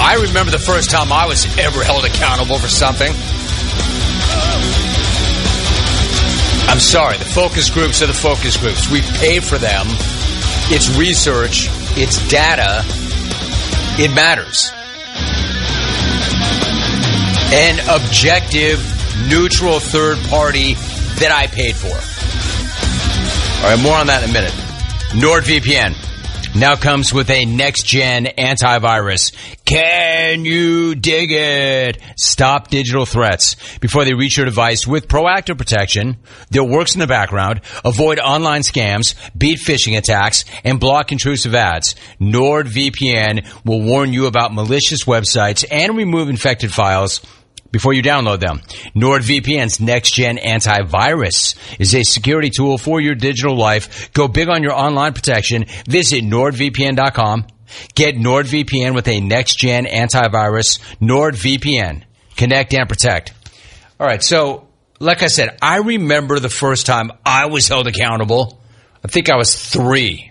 I remember the first time I was ever held accountable for something. I'm sorry, the focus groups are the focus groups. We pay for them. It's research. It's data. It matters. An objective, neutral third party that I paid for. All right, more on that in a minute. NordVPN now comes with a next-gen antivirus. Can you dig it? Stop digital threats before they reach your device with proactive protection that works in the background. Avoid online scams, beat phishing attacks, and block intrusive ads. NordVPN will warn you about malicious websites and remove infected files before you download them. NordVPN's next-gen antivirus is a security tool for your digital life. Go big on your online protection. Visit NordVPN.com. Get NordVPN with a next-gen antivirus. NordVPN. Connect and protect. All right, so like I said, I remember the first time I was held accountable. I think I was 3.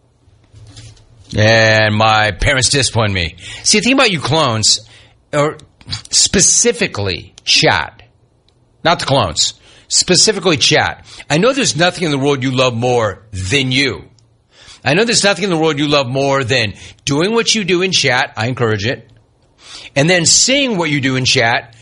And my parents disciplined me. See, the thing about you clones, or specifically chat, not the clones, specifically chat. I know there's nothing in the world you love more than you. I know there's nothing in the world you love more than doing what you do in chat. I encourage it. And then seeing what you do in chat